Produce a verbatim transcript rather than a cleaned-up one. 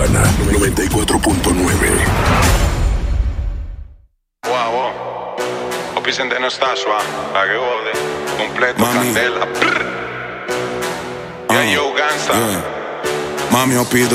Urbana noventa y cuatro punto nueve. Wow, wow. Opisen de no está suave, la que jode. Completo, Mami. candela. Yeah, yo, gangsta. Yeah. Mami, yo pido